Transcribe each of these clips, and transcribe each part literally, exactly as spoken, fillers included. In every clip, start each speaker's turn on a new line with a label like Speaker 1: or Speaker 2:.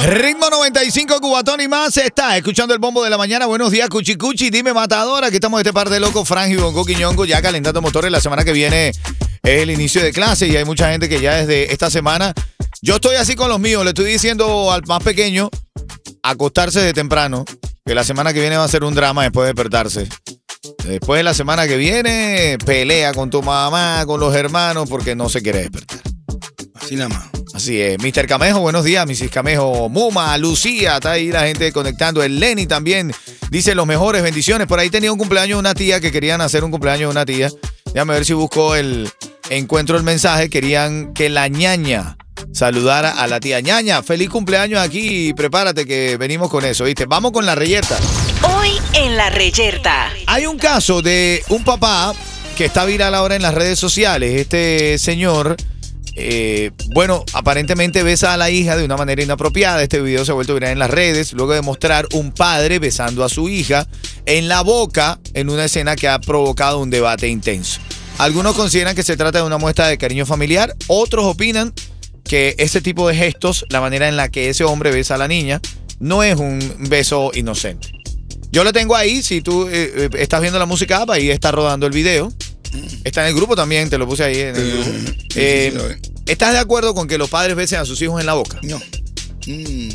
Speaker 1: Ritmo noventa y cinco, Cubatón y más. Está escuchando el bombo de la mañana. Buenos días, Cuchi Cuchi. Dime, matadora. Aquí estamos de este par de locos, Frank y Bongo Quiñongo, ya calentando motores. La semana que viene es el inicio de clase y hay mucha gente que ya desde esta semana. Yo estoy así con los míos. Le estoy diciendo al más pequeño acostarse de temprano, que la semana que viene va a ser un drama después de despertarse. Después de la semana que viene, pelea con tu mamá, con los hermanos, porque no se quiere despertar.
Speaker 2: Así nada más.
Speaker 1: Así es. mister Camejo, buenos días, misis Camejo. Muma, Lucía, está ahí la gente conectando. El Lenny también dice los mejores, bendiciones. Por ahí tenía un cumpleaños de una tía que querían hacer un cumpleaños de una tía. Déjame ver si busco el encuentro el mensaje. Querían que la ñaña saludara a la tía. Ñaña, feliz cumpleaños aquí. Prepárate que venimos con eso, ¿viste? Vamos con la reyerta.
Speaker 3: Hoy en la reyerta.
Speaker 1: Hay un caso de un papá que está viral ahora en las redes sociales. Este señor... Eh, bueno, aparentemente besa a la hija de una manera inapropiada. Este video se ha vuelto viral en las redes luego de mostrar un padre besando a su hija en la boca en una escena que ha provocado un debate intenso. Algunos consideran que se trata de una muestra de cariño familiar, otros opinan que ese tipo de gestos, la manera en la que ese hombre besa a la niña, no es un beso inocente. Yo lo tengo ahí, si tú eh, estás viendo la música app, ahí está rodando el video. Está en el grupo también, te lo puse ahí en el grupo. Eh, ¿Estás de acuerdo con que los padres besen a sus hijos en la boca?
Speaker 2: No. Mm.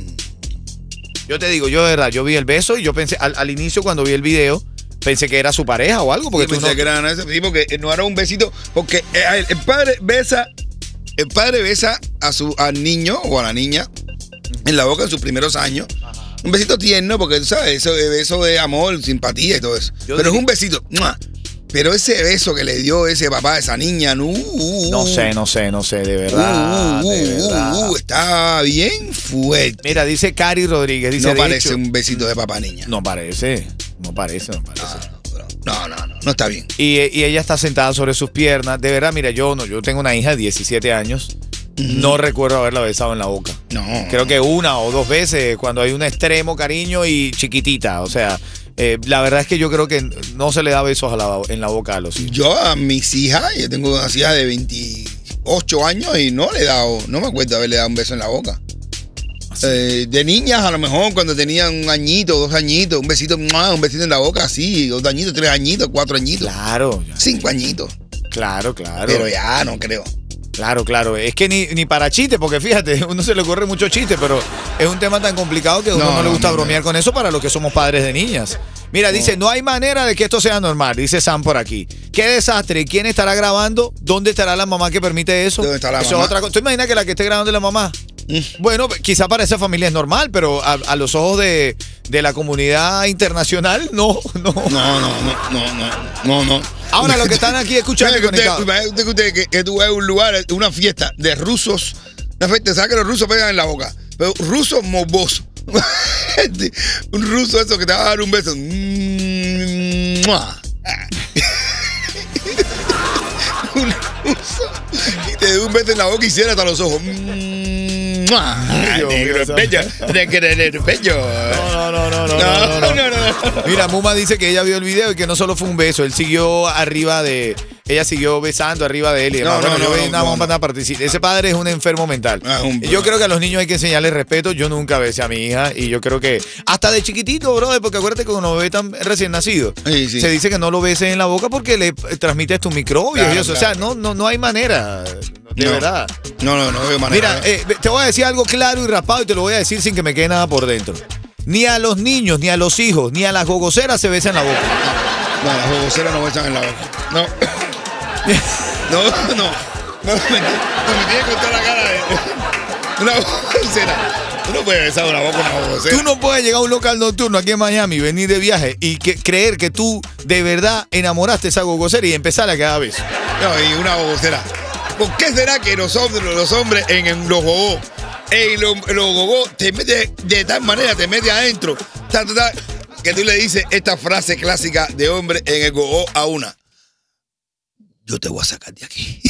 Speaker 1: Yo te digo, yo de verdad, yo vi el beso y yo pensé, al, al inicio cuando vi el video, pensé que era su pareja o algo. Porque
Speaker 2: Yo
Speaker 1: tú
Speaker 2: pensé
Speaker 1: no...
Speaker 2: que era ese tipo que no era un besito, porque el, el padre besa, el padre besa a su al niño o a la niña en la boca en sus primeros años. Ajá. Un besito tierno, porque tú sabes, eso de beso de amor, simpatía y todo eso. Yo Pero diría... es un besito. ¡Mua! Pero ese beso que le dio ese papá a esa niña, no, uh,
Speaker 1: no sé, no sé, no sé, de verdad,
Speaker 2: uh,
Speaker 1: de verdad.
Speaker 2: Uh, uh, está bien fuerte.
Speaker 1: Mira, dice Cari Rodríguez, dice,
Speaker 2: no parece
Speaker 1: hecho,
Speaker 2: un besito de papá niña.
Speaker 1: No parece, no parece, no parece.
Speaker 2: No, no, no, no, no está bien.
Speaker 1: Y, y ella está sentada sobre sus piernas. De verdad, mira, yo no, yo tengo una hija de diecisiete años. Uh-huh. No recuerdo haberla besado en la boca.
Speaker 2: No.
Speaker 1: Creo que una o dos veces cuando hay un extremo cariño y chiquitita, o sea... Eh, la verdad es que yo creo que no se le da besos a la, en la boca a los hijos.
Speaker 2: Yo a mis hijas, yo tengo unas hijas de veintiocho años y no le he dado, no me acuerdo haberle dado un beso en la boca. Eh, de niñas, a lo mejor cuando tenían un añito, dos añitos, un besito, un besito en la boca, así, dos añitos, tres añitos, cuatro añitos.
Speaker 1: Claro. Ya.
Speaker 2: Cinco añitos.
Speaker 1: Claro, claro.
Speaker 2: Pero ya no creo.
Speaker 1: Claro, claro. Es que ni, ni para chiste, porque fíjate, uno se le ocurre mucho chiste, pero es un tema tan complicado que a uno no, no le gusta no, bromear no. con eso para los que somos padres de niñas. Mira, no. dice, no hay manera de que esto sea normal, dice Sam por aquí. Qué desastre. ¿Quién estará grabando? ¿Dónde estará la mamá que permite eso?
Speaker 2: ¿Dónde está la
Speaker 1: eso
Speaker 2: mamá?
Speaker 1: Es otra cosa. ¿Tú imaginas que la que esté grabando es la mamá? Mm. Bueno, quizá para esa familia es normal, pero a, a los ojos de, de la comunidad internacional, no, no.
Speaker 2: No, no, no, no, no, no, no.
Speaker 1: Ahora, los que están aquí escuchando y conectados.
Speaker 2: Usted, usted, que, que tú vas a un lugar, una fiesta de rusos, una fiesta, ¿sabes que los rusos pegan en la boca? Pero rusos morbosos. Un ruso eso que te va a dar un beso. Un ruso y te da un beso en la boca y cierra hasta los ojos. Negro, bello, negro, bello.
Speaker 1: No, no, no, no, no, no, no, no. Mira, Muma dice que ella vio el video y que no solo fue un beso, él siguió arriba de, ella siguió besando arriba de él y demás.
Speaker 2: No,
Speaker 1: bueno,
Speaker 2: no,
Speaker 1: yo
Speaker 2: no,
Speaker 1: veía
Speaker 2: no,
Speaker 1: una
Speaker 2: no,
Speaker 1: no. participar. Ese padre es un enfermo mental.
Speaker 2: Ah, un...
Speaker 1: Yo creo que a los niños hay que enseñarles respeto. Yo nunca besé a mi hija y yo creo que hasta de chiquitito, brother, porque acuérdate que cuando bebé tan recién nacido,
Speaker 2: sí, sí.
Speaker 1: se dice que no lo beses en la boca porque le transmites tus microbios
Speaker 2: claro,
Speaker 1: y eso.
Speaker 2: Claro.
Speaker 1: O sea, no, no, no hay manera. De
Speaker 2: no.
Speaker 1: verdad.
Speaker 2: No, no, no veo manera.
Speaker 1: Mira, eh, te voy a decir algo claro y raspado y te lo voy a decir sin que me quede nada por dentro. Ni a los niños, ni a los hijos, ni a las gogoceras se besan en la boca.
Speaker 2: No, las gogoceras no besan en la boca. No. No, no. No, me, tú me tienes que contar la cara de una gogocera. Tú no puedes besar una boca una gogocera.
Speaker 1: Tú no puedes llegar a un local nocturno aquí en Miami, venir de viaje y que, creer que tú de verdad enamoraste esa gogocera y empezar a quedar beso.
Speaker 2: No, y una gogocera. ¿Por qué será que los hombres, los hombres en, en los gogos, en los, los gogos, te metes de tal manera, te metes adentro, ta, ta, ta, que tú le dices esta frase clásica de hombre en el gogo a una? Yo te voy a sacar de aquí.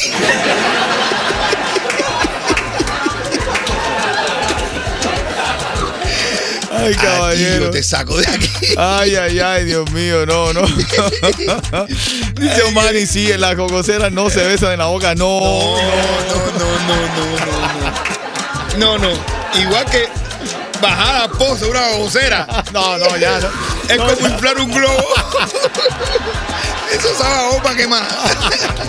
Speaker 1: Ay, caballero.
Speaker 2: Aquí yo te saco de aquí.
Speaker 1: Ay, ay, ay, Dios mío, no, no. Dice Omani, sí, en las cococeras no se besan en la boca, no.
Speaker 2: No, no, no, no, no, no, no. No, no. Igual que bajar a la poza, una vocera.
Speaker 1: No, no, ya no.
Speaker 2: Es
Speaker 1: No,
Speaker 2: como
Speaker 1: ya.
Speaker 2: inflar un globo. Eso sabe a bomba quemada.